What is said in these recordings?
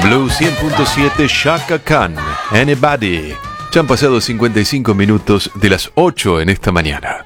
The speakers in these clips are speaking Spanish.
Blue 100.7, Chaka Khan, Anybody. Ya han pasado 55 minutos de las 8 en esta mañana.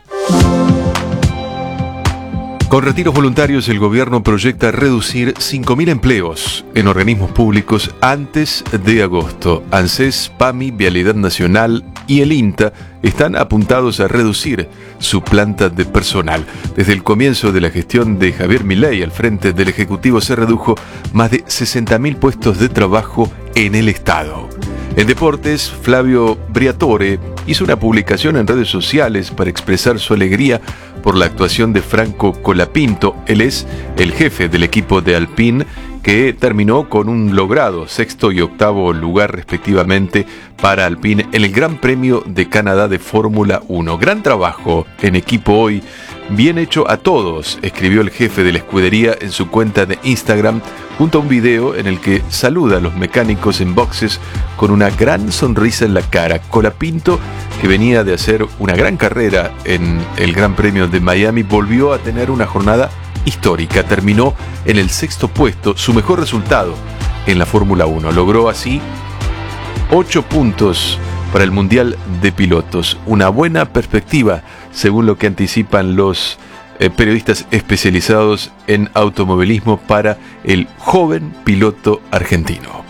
Con retiros voluntarios, el gobierno proyecta reducir 5.000 empleos en organismos públicos antes de agosto. ANSES, PAMI, Vialidad Nacional y el INTA están apuntados a reducir su planta de personal. Desde el comienzo de la gestión de Javier Milei al frente del Ejecutivo se redujo más de 60.000 puestos de trabajo en el Estado. En deportes, Flavio Briatore hizo una publicación en redes sociales para expresar su alegría por la actuación de Franco Colapinto. Él es el jefe del equipo de Alpine, que terminó con un logrado sexto y octavo lugar respectivamente para Alpine en el Gran Premio de Canadá de Fórmula 1. Gran trabajo en equipo hoy, bien hecho a todos, escribió el jefe de la escudería en su cuenta de Instagram, junto a un video en el que saluda a los mecánicos en boxes con una gran sonrisa en la cara. Colapinto, que venía de hacer una gran carrera en el Gran Premio de Miami, volvió a tener una jornada histórica. Terminó en el sexto puesto, su mejor resultado en la Fórmula 1. Logró así 8 puntos para el Mundial de Pilotos. Una buena perspectiva, según lo que anticipan los periodistas especializados en automovilismo, para el joven piloto argentino.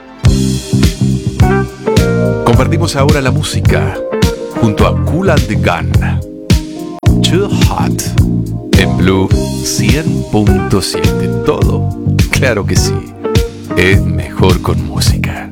Compartimos ahora la música junto a Kool and the Gang. Too Hot en Blue 100.7. Todo, claro que sí, es mejor con música.